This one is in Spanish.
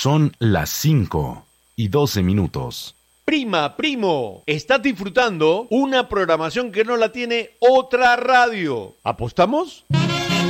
Son las 5:12. Prima, primo, estás disfrutando una programación que no la tiene otra radio. ¿Apostamos?